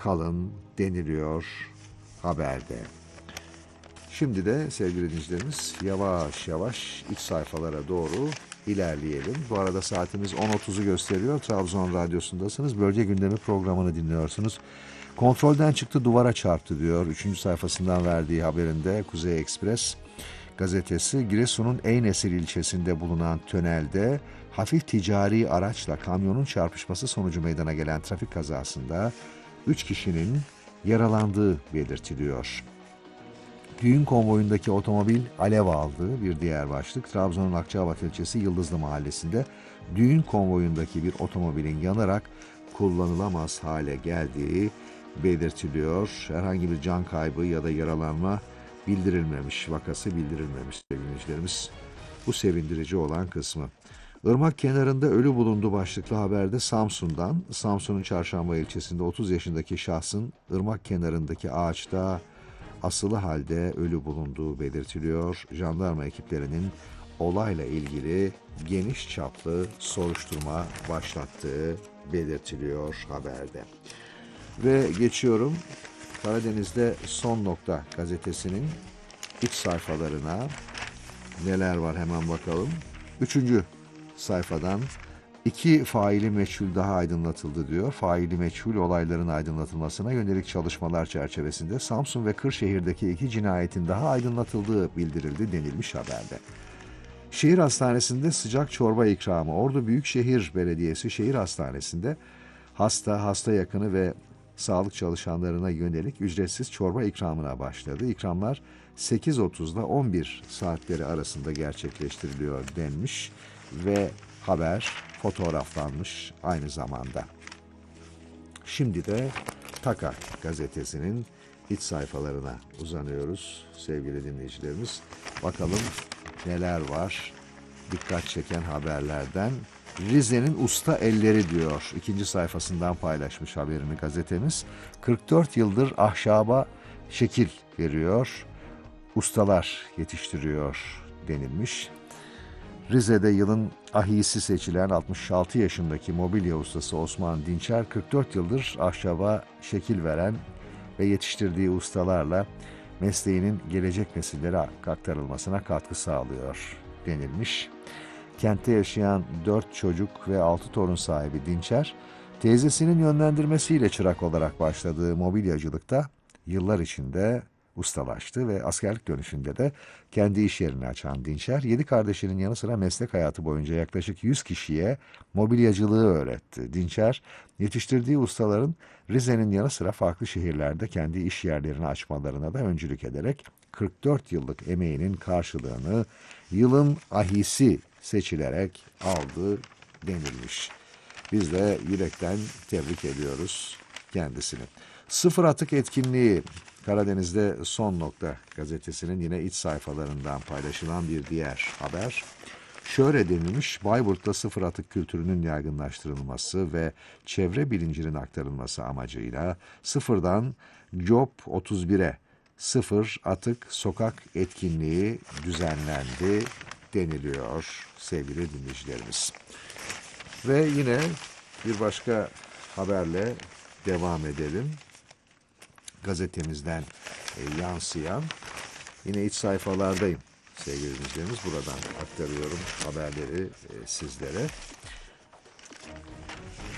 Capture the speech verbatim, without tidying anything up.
kalın deniliyor haberde. Şimdi de sevgili dinleyicilerimiz yavaş yavaş iç sayfalara doğru ilerleyelim. Bu arada saatimiz on otuzu gösteriyor. Trabzon Radyosu'ndasınız. Bölge gündemi programını dinliyorsunuz. Kontrolden çıktı, duvara çarptı diyor. Üçüncü sayfasından verdiği haberinde Kuzey Ekspres gazetesi, Giresun'un Eynesil ilçesinde bulunan tünelde hafif ticari araçla kamyonun çarpışması sonucu meydana gelen trafik kazasında üç kişinin yaralandığı belirtiliyor. Düğün konvoyundaki otomobil alev aldı. Bir diğer başlık, Trabzon'un Akçaabat ilçesi Yıldızlı Mahallesi'nde düğün konvoyundaki bir otomobilin yanarak kullanılamaz hale geldiği belirtiliyor. Herhangi bir can kaybı ya da yaralanma bildirilmemiş, vakası bildirilmemiş dinleyicilerimiz. Bu sevindirici olan kısmı. Irmak kenarında ölü bulundu başlıklı haberde Samsun'dan. Samsun'un Çarşamba ilçesinde otuz yaşındaki şahsın ırmak kenarındaki ağaçta asılı halde ölü bulunduğu belirtiliyor. Jandarma ekiplerinin olayla ilgili geniş çaplı soruşturma başlattığı belirtiliyor haberde. Ve geçiyorum Karadeniz'de Son Nokta gazetesinin iç sayfalarına. Neler var hemen bakalım. Üçüncü sayfadan iki faili meçhul daha aydınlatıldı diyor. Faili meçhul olayların aydınlatılmasına yönelik çalışmalar çerçevesinde Samsun ve Kırşehir'deki iki cinayetin daha aydınlatıldığı bildirildi denilmiş haberde. Şehir Hastanesi'nde sıcak çorba ikramı. Ordu Büyükşehir Belediyesi Şehir Hastanesi'nde hasta, hasta yakını ve sağlık çalışanlarına yönelik ücretsiz çorba ikramına başladı. İkramlar sekiz otuzda on bir saatleri arasında gerçekleştiriliyor denmiş ve haber fotoğraflanmış aynı zamanda. Şimdi de Taka gazetesinin iç sayfalarına uzanıyoruz sevgili dinleyicilerimiz. Bakalım neler var dikkat çeken haberlerden. Rize'nin usta elleri diyor. İkinci sayfasından paylaşmış haberini gazetemiz. kırk dört yıldır ahşaba şekil veriyor, ustalar yetiştiriyor denilmiş. Rize'de yılın ahisi seçilen altmış altı yaşındaki mobilya ustası Osman Dinçer, kırk dört yıldır ahşaba şekil veren ve yetiştirdiği ustalarla mesleğinin gelecek nesillere aktarılmasına katkı sağlıyor denilmiş. Kentte yaşayan dört çocuk ve altı torun sahibi Dinçer, teyzesinin yönlendirmesiyle çırak olarak başladığı mobilyacılıkta yıllar içinde ustalaştı ve askerlik dönüşünde de kendi iş yerini açan Dinçer, yedi kardeşinin yanı sıra meslek hayatı boyunca yaklaşık yüz kişiye mobilyacılığı öğretti. Dinçer, yetiştirdiği ustaların Rize'nin yanı sıra farklı şehirlerde kendi iş yerlerini açmalarına da öncülük ederek kırk dört yıllık emeğinin karşılığını yılın ahisi seçilerek aldı denilmiş. Biz de yürekten tebrik ediyoruz kendisini. Sıfır atık etkinliği Karadeniz'de Son Nokta gazetesinin yine iç sayfalarından paylaşılan bir diğer haber. Şöyle denilmiş, Bayburt'ta sıfır atık kültürünün yaygınlaştırılması ve çevre bilincinin aktarılması amacıyla sıfırdan Job otuz bire sıfır atık sokak etkinliği düzenlendi deniliyor sevgili dinleyicilerimiz. Ve yine bir başka haberle devam edelim. Gazetemizden e, yansıyan, yine iç sayfalardayım sevgili dinleyicilerimiz. Buradan aktarıyorum haberleri e, sizlere.